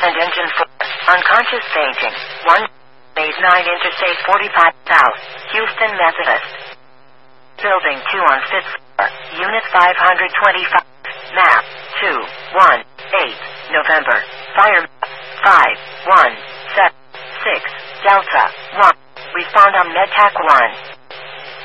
and engine 4. Unconscious fainting. 1. Phase 9 Interstate 45 South, Houston Methodist. Building 2 on 5th floor, Unit 525. Map 218, November. Fire 5176 Delta 1. Respond on MedTac 1.